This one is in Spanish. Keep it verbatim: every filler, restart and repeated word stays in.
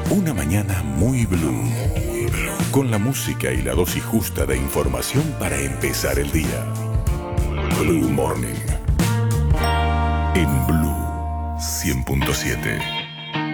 Una mañana muy blue, con la música y la dosis justa de información para empezar el día. Blue Morning en Blue cien punto siete.